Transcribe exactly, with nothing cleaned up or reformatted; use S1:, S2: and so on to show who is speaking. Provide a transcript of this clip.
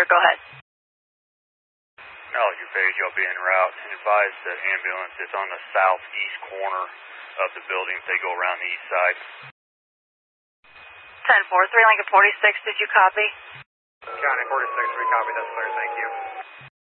S1: go ahead.
S2: Knowledge Page, I'll be en route. And advise the ambulance is on the southeast corner of the building if they go around the east side.
S1: ten four, three Lincoln forty-six, did you copy?
S3: County forty-six, we copy, that's clear, thank you.